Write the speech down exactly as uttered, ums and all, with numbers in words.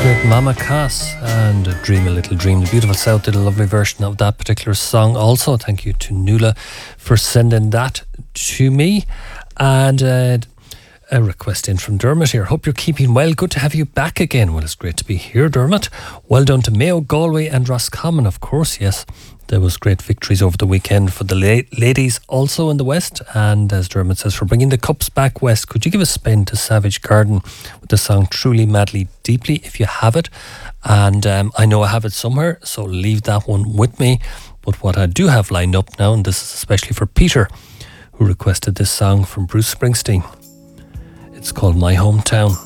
great Mama Cass and Dream a Little Dream. The Beautiful South did a lovely version of that particular song also. Thank you to Nuala for sending that to me. And uh, a request in from Dermot here. Hope you're keeping well. Good to have you back again. Well, it's great to be here, Dermot. Well done to Mayo, Galway and Roscommon, of course, yes. There was great victories over the weekend for the la- ladies also in the West. And as Dermot says, for bringing the cups back west, could you give a spin to Savage Garden with the song Truly, Madly, Deeply, if you have it? And um, I know I have it somewhere, so leave that one with me. But what I do have lined up now, and this is especially for Peter, who requested this song from Bruce Springsteen. It's called My Hometown.